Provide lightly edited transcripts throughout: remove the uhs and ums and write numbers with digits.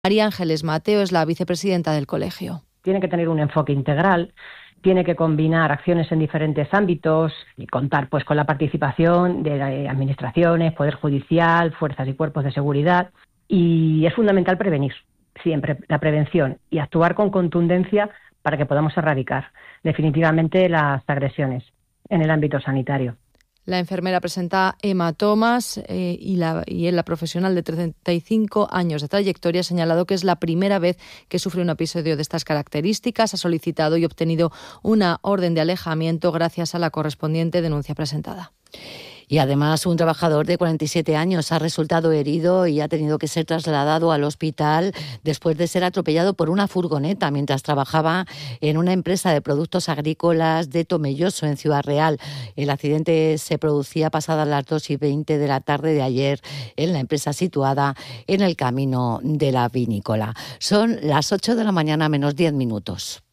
María Ángeles Mateo es la vicepresidenta del colegio. Tiene que tener un enfoque integral, tiene que combinar acciones en diferentes ámbitos y contar pues con la participación de administraciones, Poder Judicial, fuerzas y cuerpos de seguridad, y es fundamental prevenir, siempre la prevención, y actuar con contundencia para que podamos erradicar definitivamente las agresiones en el ámbito sanitario. La enfermera presenta hematomas y la profesional de 35 años de trayectoria ha señalado que es la primera vez que sufre un episodio de estas características. Ha solicitado y obtenido una orden de alejamiento gracias a la correspondiente denuncia presentada. Y además un trabajador de 47 años ha resultado herido y ha tenido que ser trasladado al hospital después de ser atropellado por una furgoneta mientras trabajaba en una empresa de productos agrícolas de Tomelloso, en Ciudad Real. El accidente se producía pasadas las 2:20 de la tarde de ayer en la empresa situada en el camino de la vinícola. Son las 8 de la mañana menos 10 minutos.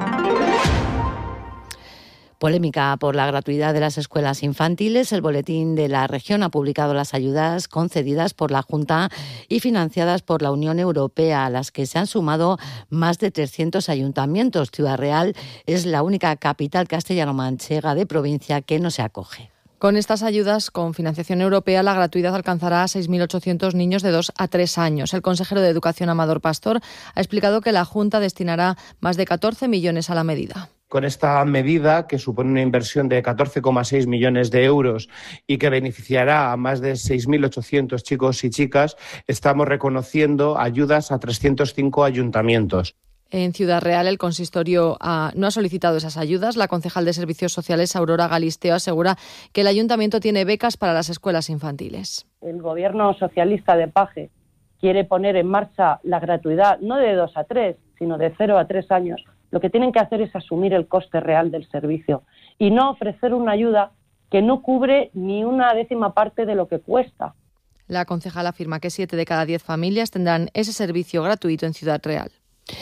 Polémica por la gratuidad de las escuelas infantiles. El Boletín de la Región ha publicado las ayudas concedidas por la Junta y financiadas por la Unión Europea, a las que se han sumado más de 300 ayuntamientos. Ciudad Real es la única capital castellano-manchega de provincia que no se acoge. Con estas ayudas con financiación europea, la gratuidad alcanzará a 6.800 niños de 2 a 3 años. El consejero de Educación, Amador Pastor, ha explicado que la Junta destinará más de 14 millones a la medida. Con esta medida, que supone una inversión de 14,6 millones de euros y que beneficiará a más de 6.800 chicos y chicas, estamos reconociendo ayudas a 305 ayuntamientos. En Ciudad Real, el consistorio no ha solicitado esas ayudas. La concejal de Servicios Sociales, Aurora Galisteo, asegura que el ayuntamiento tiene becas para las escuelas infantiles. El gobierno socialista de Paje quiere poner en marcha la gratuidad, no de 2 a 3, sino de 0 a 3 años. Lo que tienen que hacer es asumir el coste real del servicio y no ofrecer una ayuda que no cubre ni una décima parte de lo que cuesta. La concejal afirma que 7 de cada 10 familias tendrán ese servicio gratuito en Ciudad Real.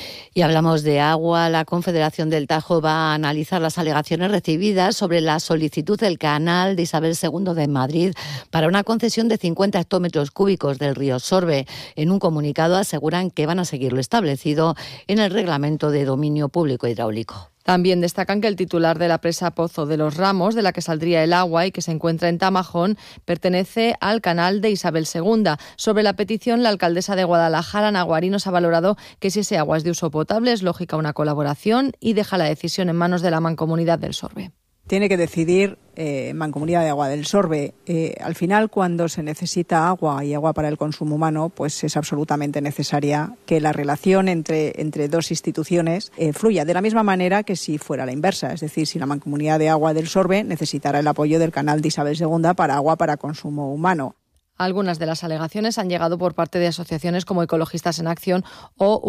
Y hablamos de agua. La Confederación del Tajo va a analizar las alegaciones recibidas sobre la solicitud del canal de Isabel II de Madrid para una concesión de 50 hectómetros cúbicos del río Sorbe. En un comunicado aseguran que van a seguir lo establecido en el Reglamento de Dominio Público Hidráulico. También destacan que el titular de la presa Pozo de los Ramos, de la que saldría el agua y que se encuentra en Tamajón, pertenece al canal de Isabel II. Sobre la petición, la alcaldesa de Guadalajara, Ana Guarinos, ha valorado que si ese agua es de uso potable es lógica una colaboración y deja la decisión en manos de la Mancomunidad del Sorbe. Tiene que decidir Mancomunidad de Agua del Sorbe. Al final, cuando se necesita agua y agua para el consumo humano, pues es absolutamente necesaria que la relación entre dos instituciones fluya de la misma manera que si fuera la inversa. Es decir, si la Mancomunidad de Agua del Sorbe necesitara el apoyo del canal de Isabel II para agua para consumo humano. Algunas de las alegaciones han llegado por parte de asociaciones como Ecologistas en Acción o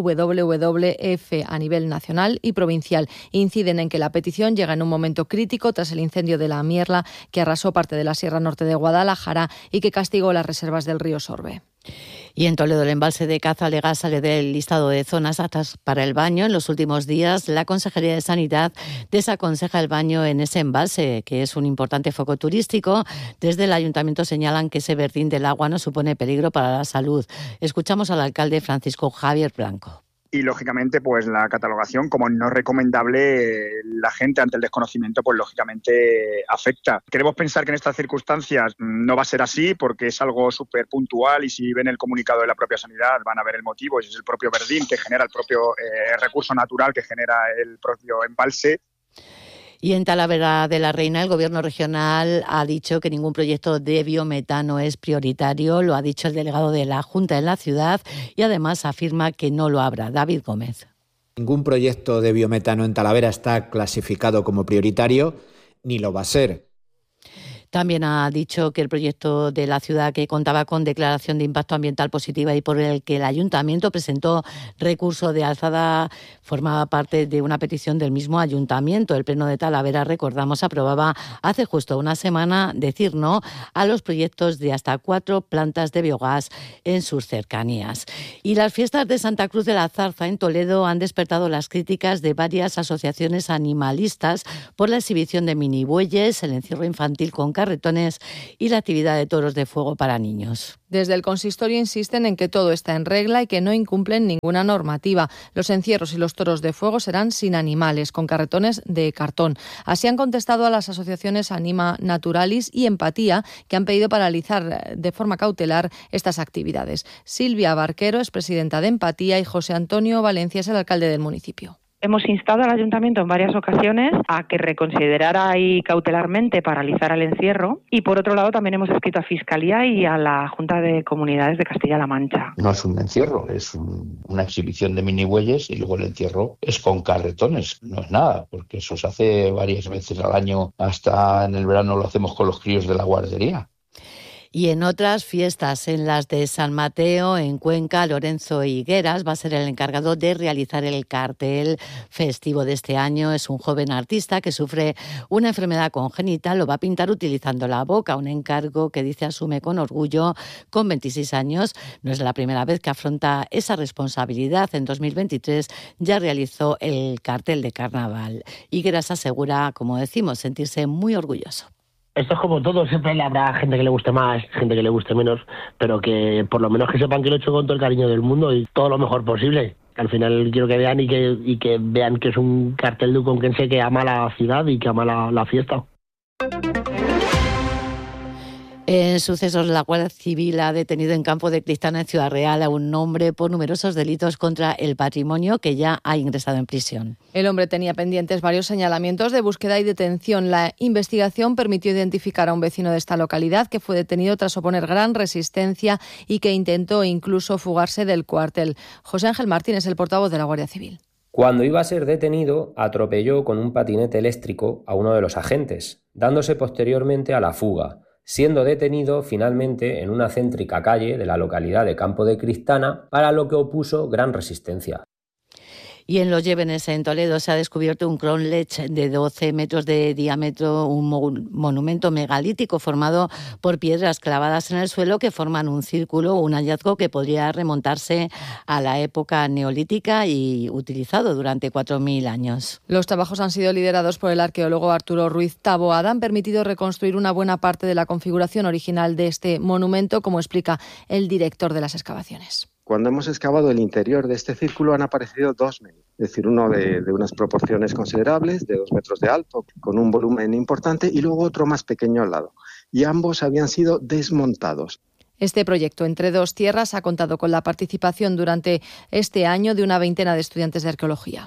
WWF a nivel nacional y provincial. Inciden en que la petición llega en un momento crítico tras el incendio de la Mierla que arrasó parte de la Sierra Norte de Guadalajara y que castigó las reservas del río Sorbe. Y en Toledo, el embalse de Cazalegá sale del listado de zonas aptas para el baño. En los últimos días, la Consejería de Sanidad desaconseja el baño en ese embalse, que es un importante foco turístico. Desde el Ayuntamiento señalan que ese verdín del agua no supone peligro para la salud. Escuchamos al alcalde Francisco Javier Blanco. Y, lógicamente, pues la catalogación como no recomendable, la gente ante el desconocimiento, pues lógicamente afecta. Queremos pensar que en estas circunstancias no va a ser así porque es algo súper puntual y si ven el comunicado de la propia sanidad van a ver el motivo. Es el propio verdín que genera el propio recurso natural que genera el propio embalse. Y en Talavera de la Reina, el Gobierno regional ha dicho que ningún proyecto de biometano es prioritario. Lo ha dicho el delegado de la Junta en la ciudad y además afirma que no lo habrá. David Gómez. Ningún proyecto de biometano en Talavera está clasificado como prioritario, ni lo va a ser. También ha dicho que el proyecto de la ciudad, que contaba con declaración de impacto ambiental positiva y por el que el ayuntamiento presentó recurso de alzada, formaba parte de una petición del mismo ayuntamiento. El Pleno de Talavera, recordamos, aprobaba hace justo una semana decir no a los proyectos de hasta 4 plantas de biogás en sus cercanías. Y las fiestas de Santa Cruz de la Zarza en Toledo han despertado las críticas de varias asociaciones animalistas por la exhibición de minibueyes, el encierro infantil con carretones y la actividad de toros de fuego para niños. Desde el consistorio insisten en que todo está en regla y que no incumplen ninguna normativa. Los encierros y los toros de fuego serán sin animales, con carretones de cartón. Así han contestado a las asociaciones Anima Naturalis y Empatía, que han pedido paralizar de forma cautelar estas actividades. Silvia Barquero es presidenta de Empatía y José Antonio Valencia es el alcalde del municipio. Hemos instado al Ayuntamiento en varias ocasiones a que reconsiderara y cautelarmente paralizar el encierro, y por otro lado también hemos escrito a Fiscalía y a la Junta de Comunidades de Castilla-La Mancha. No es un encierro, es una exhibición de minibueyes, y luego el encierro es con carretones, no es nada, porque eso se hace varias veces al año, hasta en el verano lo hacemos con los críos de la guardería. Y en otras fiestas, en las de San Mateo, en Cuenca, Lorenzo Higueras va a ser el encargado de realizar el cartel festivo de este año. Es un joven artista que sufre una enfermedad congénita, lo va a pintar utilizando la boca, un encargo que dice asume con orgullo. Con 26 años, no es la primera vez que afronta esa responsabilidad. En 2023 ya realizó el cartel de carnaval. Higueras asegura, como decimos, sentirse muy orgulloso. Esto es como todo, siempre habrá gente que le guste más, gente que le guste menos, pero que por lo menos que sepan que lo he hecho con todo el cariño del mundo y todo lo mejor posible. Al final quiero que vean y que vean que es un cartel de conquense que ama la ciudad y que ama la fiesta. En sucesos, la Guardia Civil ha detenido en Campo de Cristana, en Ciudad Real, a un hombre por numerosos delitos contra el patrimonio que ya ha ingresado en prisión. El hombre tenía pendientes varios señalamientos de búsqueda y detención. La investigación permitió identificar a un vecino de esta localidad que fue detenido tras oponer gran resistencia y que intentó incluso fugarse del cuartel. José Ángel Martín es el portavoz de la Guardia Civil. Cuando iba a ser detenido, atropelló con un patinete eléctrico a uno de los agentes, dándose posteriormente a la fuga, siendo detenido finalmente en una céntrica calle de la localidad de Campo de Cristana, para lo que opuso gran resistencia. Y en Los Llévenes, en Toledo, se ha descubierto un cronlech de 12 metros de diámetro, un monumento megalítico formado por piedras clavadas en el suelo que forman un círculo, un hallazgo que podría remontarse a la época neolítica y utilizado durante 4.000 años. Los trabajos han sido liderados por el arqueólogo Arturo Ruiz Taboada. Han permitido reconstruir una buena parte de la configuración original de este monumento, como explica el director de las excavaciones. Cuando hemos excavado el interior de este círculo han aparecido dos menhires, es decir, uno de unas proporciones considerables, de 2 metros de alto, con un volumen importante, y luego otro más pequeño al lado. Y ambos habían sido desmontados. Este proyecto Entre dos tierras ha contado con la participación durante este año de una veintena de estudiantes de arqueología.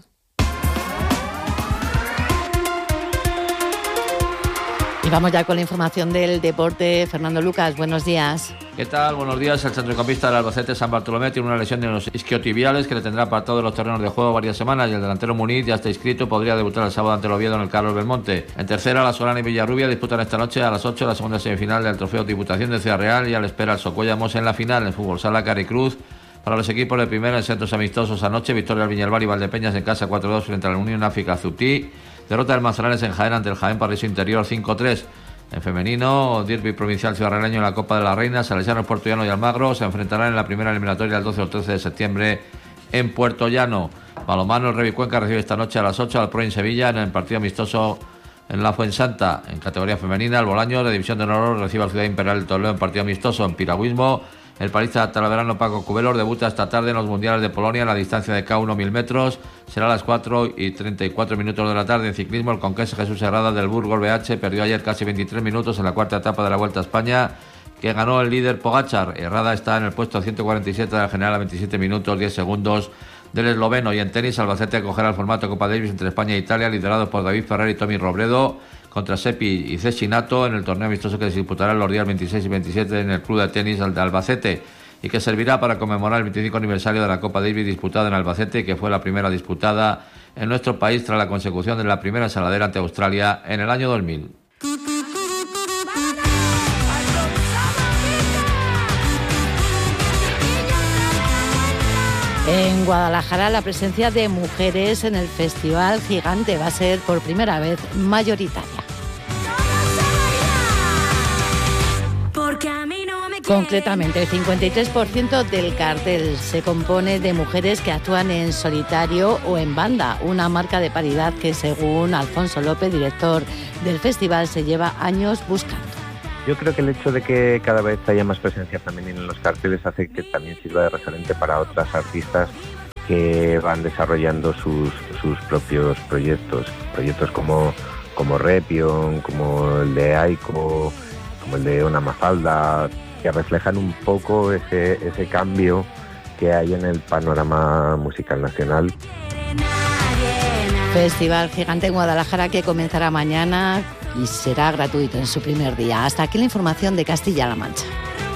Y vamos ya con la información del deporte. Fernando Lucas, buenos días. ¿Qué tal? Buenos días. El centrocampista del Albacete, San Bartolomé, tiene una lesión de los isquiotibiales que le tendrá apartado de los terrenos de juego varias semanas, y el delantero Muniz ya está inscrito, podría debutar el sábado ante el Oviedo en el Carlos Belmonte. En tercera, La Solana y Villarrubia disputan esta noche a las 8 la segunda semifinal del Trofeo Diputación de Ciudad Real, y a la espera el Socuellamos en la final. En fútbol sala, Caricruz. Para los equipos de primera en centros amistosos anoche, victoria al Viñalbal y Valdepeñas en casa 4-2 frente a la Unión África Zutí. Derrota del Manzanares en Jaén ante el Jaén Paradiso Interior 5-3. En femenino, derbi provincial ciudadreño en la Copa de la Reina, Salesianos, Puerto Llano y Almagro se enfrentarán en la primera eliminatoria el 12 o 13 de septiembre en Puerto Llano. Balonmano, el Revi Cuenca recibe esta noche a las 8 al Pro en Sevilla en el partido amistoso en la Fuensanta. En categoría femenina, el Bolaños de División de Honor recibe al Ciudad Imperial de Toledo en partido amistoso. En piragüismo, el palista talaverano Paco Cubelos debuta esta tarde en los Mundiales de Polonia en la distancia de K1 1000 metros. Será a las 4:34 de la tarde. En ciclismo, el conquense Jesús Herrada del Burgos BH perdió ayer casi 23 minutos en la cuarta etapa de la Vuelta a España, que ganó el líder Pogačar. Herrada está en el puesto 147 del general a 27 minutos 10 segundos del esloveno. Y en tenis, Albacete acogerá el formato Copa Davis entre España e Italia, liderado por David Ferrer y Tommy Robredo, contra Seppi y Cecchinato en el torneo amistoso que se disputará los días 26 y 27 en el Club de Tenis de Albacete, y que servirá para conmemorar el 25 aniversario de la Copa Davis disputada en Albacete, que fue la primera disputada en nuestro país tras la consecución de la primera saladera ante Australia en el año 2000. En Guadalajara, la presencia de mujeres en el Festival Gigante va a ser por primera vez mayoritaria. Concretamente, el 53% del cartel se compone de mujeres que actúan en solitario o en banda, una marca de paridad que, según Alfonso López, director del festival, se lleva años buscando. Yo creo que el hecho de que cada vez haya más presencia femenina en los carteles hace que también sirva de referente para otras artistas que van desarrollando sus propios proyectos como Repion, como el de Aiko, como el de Ona Mafalda, que reflejan un poco ese cambio que hay en el panorama musical nacional. Festival Gigante en Guadalajara que comenzará mañana y será gratuito en su primer día. Hasta aquí la información de Castilla-La Mancha.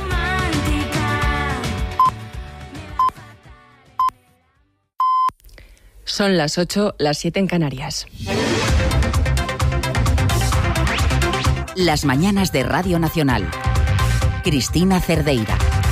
Son las 8, las 7 en Canarias. Las mañanas de Radio Nacional. Cristina Cerdeira.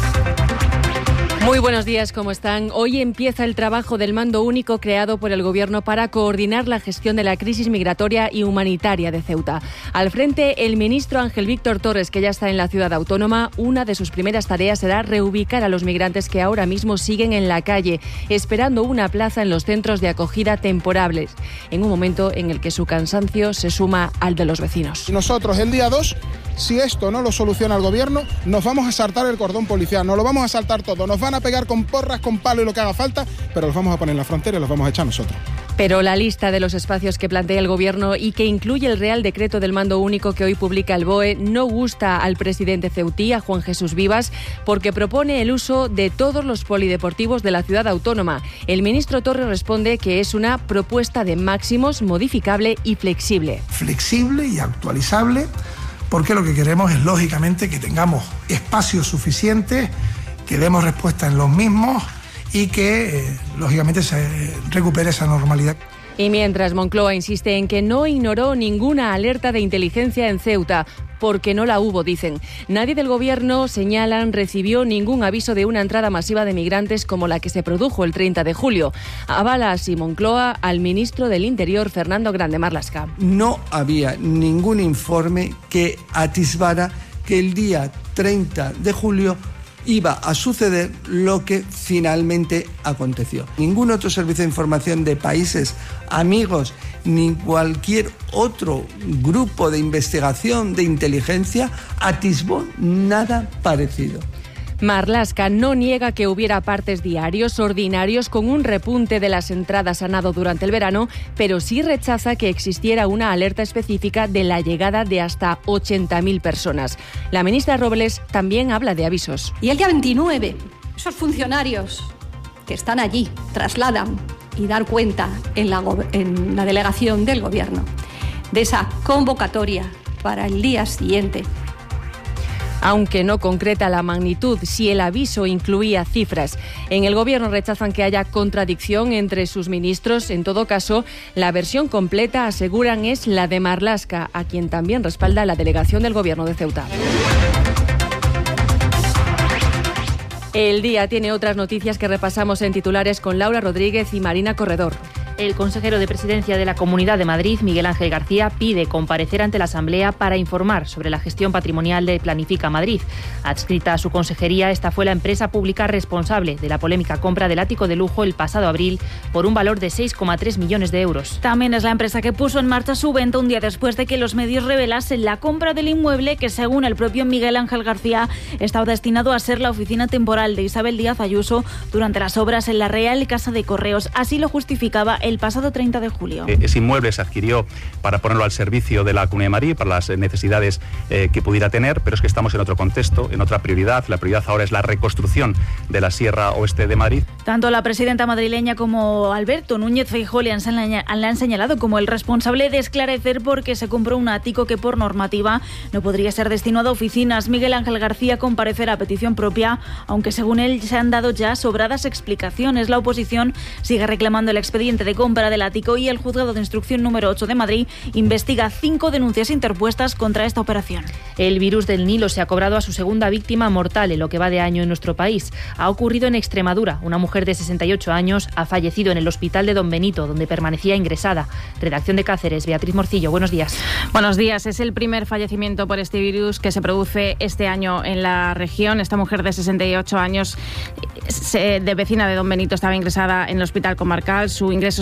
Muy buenos días, ¿cómo están? Hoy empieza el trabajo del mando único creado por el Gobierno para coordinar la gestión de la crisis migratoria y humanitaria de Ceuta. Al frente, el ministro Ángel Víctor Torres, que ya está en la ciudad autónoma. Una de sus primeras tareas será reubicar a los migrantes que ahora mismo siguen en la calle, esperando una plaza en los centros de acogida temporales, en un momento en el que su cansancio se suma al de los vecinos. Nosotros, el día 2, si esto no lo soluciona el Gobierno, nos vamos a saltar el cordón policial, nos lo vamos a saltar todo, nos van a pegar con porras, con palo y lo que haga falta, pero los vamos a poner en la frontera y los vamos a echar nosotros. Pero la lista de los espacios que plantea el Gobierno y que incluye el Real Decreto del Mando Único que hoy publica el BOE no gusta al presidente ceutí, a Juan Jesús Vivas, porque propone el uso de todos los polideportivos de la ciudad autónoma. El ministro Torres responde que es una propuesta de máximos modificable y flexible. Flexible y actualizable, porque lo que queremos es, lógicamente, que tengamos espacios suficientes, que demos respuesta en los mismos y que, lógicamente, se recupere esa normalidad. Y mientras, Moncloa insiste en que no ignoró ninguna alerta de inteligencia en Ceuta, porque no la hubo, dicen. Nadie del Gobierno, señalan, recibió ningún aviso de una entrada masiva de migrantes como la que se produjo el 30 de julio. Avala así Moncloa al ministro del Interior, Fernando Grande Marlaska. No había ningún informe que atisbara que el día 30 de julio iba a suceder lo que finalmente aconteció. Ningún otro servicio de información de países amigos ni cualquier otro grupo de investigación de inteligencia atisbó nada parecido. Marlaska no niega que hubiera partes diarios ordinarios con un repunte de las entradas a nado durante el verano, pero sí rechaza que existiera una alerta específica de la llegada de hasta 80.000 personas. La ministra Robles también habla de avisos. Y el día 29, esos funcionarios que están allí trasladan y dar cuenta en la delegación del Gobierno de esa convocatoria para el día siguiente. Aunque no concreta la magnitud, si el aviso incluía cifras. En el Gobierno rechazan que haya contradicción entre sus ministros. En todo caso, la versión completa, aseguran, es la de Marlaska, a quien también respalda la delegación del Gobierno de Ceuta. El día tiene otras noticias que repasamos en titulares con Laura Rodríguez y Marina Corredor. El consejero de Presidencia de la Comunidad de Madrid, Miguel Ángel García, pide comparecer ante la Asamblea para informar sobre la gestión patrimonial de Planifica Madrid. Adscrita a su consejería, esta fue la empresa pública responsable de la polémica compra del ático de lujo el pasado abril por un valor de 6,3 millones de euros. También es la empresa que puso en marcha su venta un día después de que los medios revelasen la compra del inmueble que, según el propio Miguel Ángel García, estaba destinado a ser la oficina temporal de Isabel Díaz Ayuso durante las obras en la Real Casa de Correos. Así lo justificaba el pasado 30 de julio. Ese inmueble se adquirió para ponerlo al servicio de la Comunidad de Madrid, para las necesidades que pudiera tener, pero es que estamos en otro contexto, en otra prioridad. La prioridad ahora es la reconstrucción de la Sierra Oeste de Madrid. Tanto la presidenta madrileña como Alberto Núñez Feijóo le han señalado como el responsable de esclarecer por qué se compró un ático que por normativa no podría ser destinado a oficinas. Miguel Ángel García comparecerá a petición propia, aunque según él se han dado ya sobradas explicaciones. La oposición sigue reclamando el expediente de compra del ático y el Juzgado de Instrucción número 8 de Madrid investiga 5 denuncias interpuestas contra esta operación. El virus del Nilo se ha cobrado a su segunda víctima mortal en lo que va de año en nuestro país. Ha ocurrido en Extremadura. Una mujer de 68 años ha fallecido en el hospital de Don Benito, donde permanecía ingresada. Redacción de Cáceres, Beatriz Morcillo, buenos días. Buenos días. Es el primer fallecimiento por este virus que se produce este año en la región. Esta mujer de 68 años, de vecina de Don Benito, estaba ingresada en el hospital comarcal. Su ingreso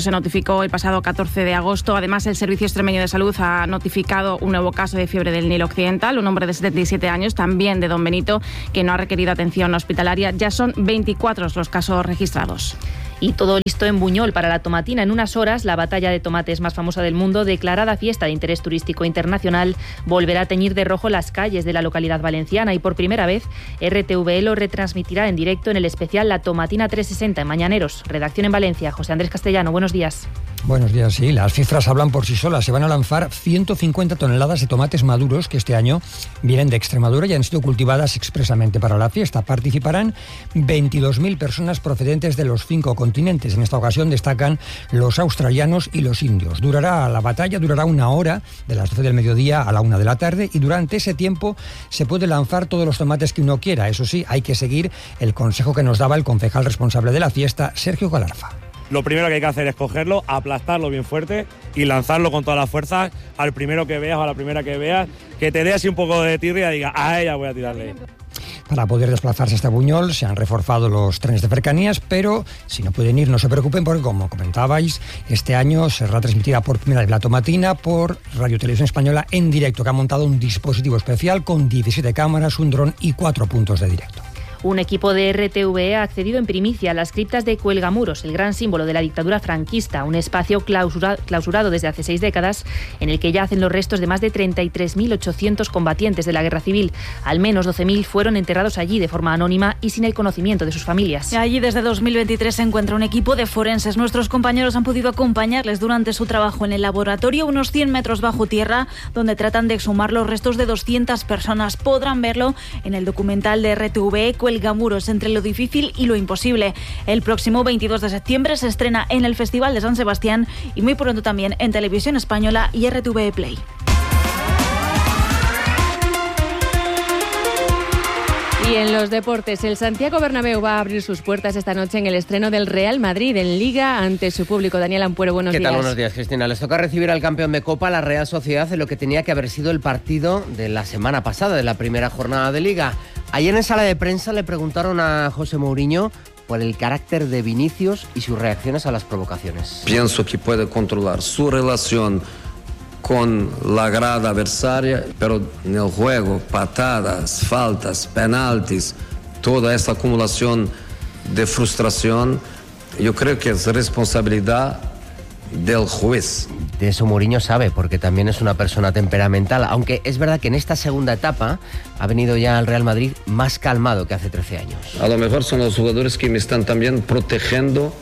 se notificó el pasado 14 de agosto. Además, el Servicio Extremeño de Salud ha notificado un nuevo caso de fiebre del Nilo Occidental, un hombre de 77 años, también de Don Benito, que no ha requerido atención hospitalaria. Ya son 24 los casos registrados. Y todo listo en Buñol para la tomatina. En unas horas, la batalla de tomates más famosa del mundo, declarada fiesta de interés turístico internacional, volverá a teñir de rojo las calles de la localidad valenciana y por primera vez RTVE lo retransmitirá en directo en el especial La Tomatina 360 en Mañaneros. Redacción en Valencia, José Andrés Castellano, buenos días. Buenos días, sí, las cifras hablan por sí solas. Se van a lanzar 150 toneladas de tomates maduros que este año vienen de Extremadura y han sido cultivadas expresamente para la fiesta. Participarán 22.000 personas procedentes de los 5 continentes. En esta ocasión destacan los australianos y los indios. La batalla durará 1 hora, de las 12 del mediodía a la 1 de la tarde, y durante ese tiempo se puede lanzar todos los tomates que uno quiera. Eso sí, hay que seguir el consejo que nos daba el concejal responsable de la fiesta, Sergio Galarza. Lo primero que hay que hacer es cogerlo, aplastarlo bien fuerte y lanzarlo con toda la fuerza al primero que veas o a la primera que veas, que te dé así un poco de tirria y diga, a ella voy a tirarle. Para poder desplazarse hasta Buñol se han reforzado los trenes de cercanías, pero si no pueden ir no se preocupen porque, como comentabais, este año será transmitida por primera vez la tomatina por Radio Televisión Española en directo, que ha montado un dispositivo especial con 17 cámaras, un dron y 4 puntos de directo. Un equipo de RTVE ha accedido en primicia a las criptas de Cuelgamuros, el gran símbolo de la dictadura franquista, un espacio clausurado desde hace 6 décadas, en el que yacen los restos de más de 33.800 combatientes de la guerra civil. Al menos 12.000 fueron enterrados allí de forma anónima y sin el conocimiento de sus familias. Allí desde 2023 se encuentra un equipo de forenses. Nuestros compañeros han podido acompañarles durante su trabajo en el laboratorio, unos 100 metros bajo tierra, donde tratan de exhumar los restos de 200 personas. Podrán verlo en el documental de RTVE, Cuelgamuros, entre lo difícil y lo imposible. El próximo 22 de septiembre se estrena en el Festival de San Sebastián y muy pronto también en Televisión Española y RTVE Play. Y en los deportes, el Santiago Bernabéu va a abrir sus puertas esta noche en el estreno del Real Madrid en Liga ante su público. Daniel Ampuero, buenos días. ¿Qué tal? Buenos días, Cristina. Les toca recibir al campeón de Copa, la Real Sociedad, en lo que tenía que haber sido el partido de la semana pasada, de la primera jornada de Liga. Ayer en sala de prensa le preguntaron a José Mourinho por el carácter de Vinicius y sus reacciones a las provocaciones. Pienso que puede controlar su relación con la grada adversaria, pero en el juego, patadas, faltas, penaltis, toda esta acumulación de frustración, yo creo que es responsabilidad del juez. De eso Mourinho sabe, porque también es una persona temperamental, aunque es verdad que en esta segunda etapa ha venido ya al Real Madrid más calmado que hace 13 años. A lo mejor son los jugadores que me están también protegiendo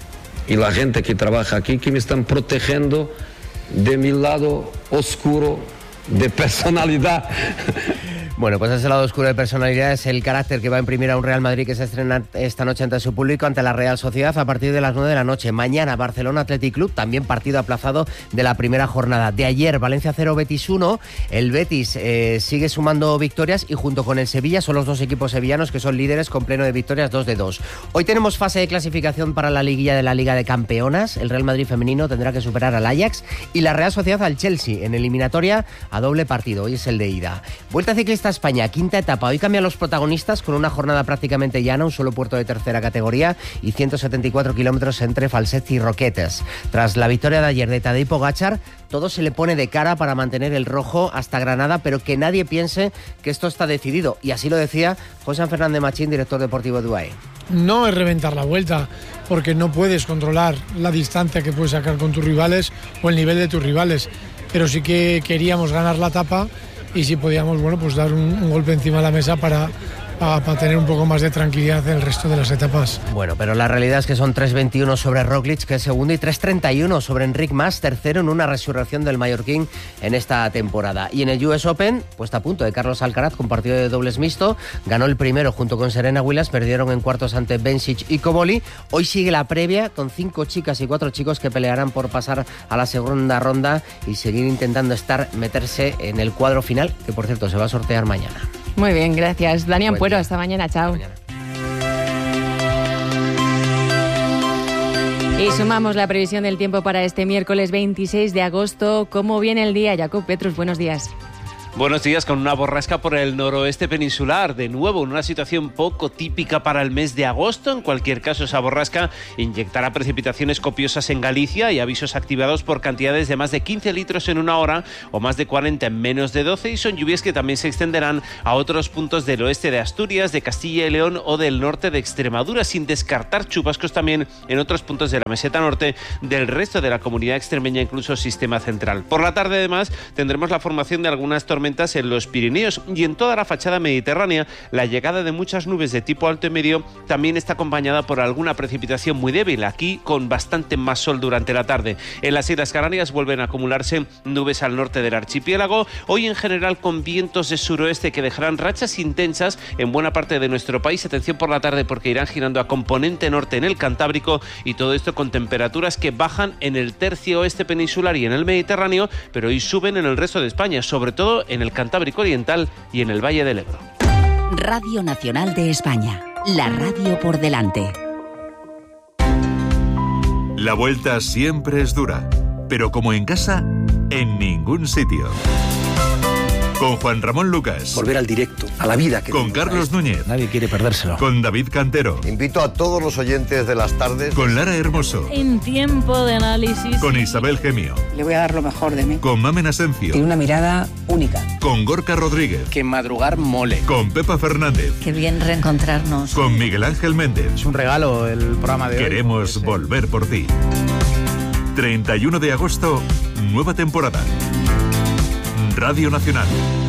y la gente que trabaja aquí que me están protegiendo de mi lado oscuro de personalidad. Bueno, pues ese lado oscuro de personalidad es el carácter que va a imprimir a un Real Madrid que se estrena esta noche ante su público, ante la Real Sociedad, a partir de las 9 de la noche. Mañana, Barcelona Athletic Club, también partido aplazado de la primera jornada. De ayer, Valencia 0, Betis 1. El Betis sigue sumando victorias y junto con el Sevilla son los dos equipos sevillanos que son líderes con pleno de victorias, 2-2. Hoy tenemos fase de clasificación para la liguilla de la Liga de Campeonas. El Real Madrid femenino tendrá que superar al Ajax y la Real Sociedad al Chelsea en eliminatoria a doble partido. Hoy es el de ida. Vuelta ciclista a España, quinta etapa. Hoy cambian los protagonistas con una jornada prácticamente llana, un solo puerto de tercera categoría y 174 kilómetros entre Falset y Roquetes. Tras la victoria de ayer de Tadej Pogačar, todo se le pone de cara para mantener el rojo hasta Granada, pero que nadie piense que esto está decidido. Y así lo decía José Fernández Machín, director deportivo de UAE. No es reventar la vuelta, porque no puedes controlar la distancia que puedes sacar con tus rivales o el nivel de tus rivales, pero sí que queríamos ganar la etapa y si podíamos, bueno, pues dar un golpe encima de la mesa para tener un poco más de tranquilidad en el resto de las etapas. Bueno, pero la realidad es que son 3.21 sobre Roglic, que es segundo, y 3.31 sobre Enric Mas, tercero, en una resurrección del mallorquín en esta temporada. Y en el US Open, puesta a punto de Carlos Alcaraz con partido de dobles mixto, ganó el primero junto con Serena Williams, perdieron en cuartos ante Bencic y Koboli. Hoy sigue la previa con 5 chicas y 4 chicos que pelearán por pasar a la segunda ronda y seguir intentando meterse en el cuadro final, que por cierto se va a sortear mañana. Muy bien, gracias. Dani Ampuero, hasta mañana, chao. Y sumamos la previsión del tiempo para este miércoles 26 de agosto. ¿Cómo viene el día? Jacob Petrus, buenos días. Buenos días. Con una borrasca por el noroeste peninsular, de nuevo en una situación poco típica para el mes de agosto. En cualquier caso, esa borrasca inyectará precipitaciones copiosas en Galicia y avisos activados por cantidades de más de 15 litros en una hora o más de 40 en menos de 12, y son lluvias que también se extenderán a otros puntos del oeste de Asturias, de Castilla y León o del norte de Extremadura, sin descartar chubascos también en otros puntos de la meseta norte del resto de la comunidad extremeña, incluso sistema central. Por la tarde, además, tendremos la formación de algunas tormentas en los Pirineos y en toda la fachada mediterránea. La llegada de muchas nubes de tipo alto y medio también está acompañada por alguna precipitación muy débil, aquí con bastante más sol durante la tarde. En las Islas Canarias vuelven a acumularse nubes al norte del archipiélago, hoy en general con vientos de suroeste que dejarán rachas intensas en buena parte de nuestro país. Atención por la tarde, porque irán girando a componente norte en el Cantábrico, y todo esto con temperaturas que bajan en el tercio oeste peninsular y en el Mediterráneo, pero hoy suben en el resto de España, sobre todo en el Cantábrico Oriental y en el Valle del Ebro. Radio Nacional de España, la radio por delante. La vuelta siempre es dura, pero como en casa, en ningún sitio. Con Juan Ramón Lucas. Volver al directo, a la vida. Con Carlos Núñez. Nadie quiere perdérselo. Con David Cantero. Invito a todos los oyentes de las tardes. Con Lara Hermoso. En tiempo de análisis. Con Isabel Gemio. Le voy a dar lo mejor de mí. Con Mamen Asencio. Tiene una mirada única. Con Gorka Rodríguez. Que madrugar mole. Con Pepa Fernández. Qué bien reencontrarnos. Con Miguel Ángel Méndez. Es un regalo el programa de hoy. Queremos volver por ti. 31 de agosto, nueva temporada. Radio Nacional.